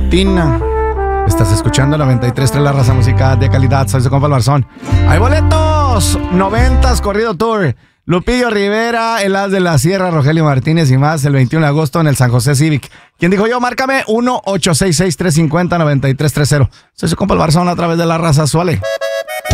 Argentina. Estás escuchando 93.3 La Raza, música de calidad. Soy su compa el Barzón. ¡Hay boletos! 90s Corrido Tour. Lupillo Rivera, el As de la Sierra, Rogelio Martínez y más, el 21 de agosto en el San José Civic. ¿Quién dijo yo? Márcame 1-866-350-9330. Soy su compa el Barzón a través de La Raza. Suale.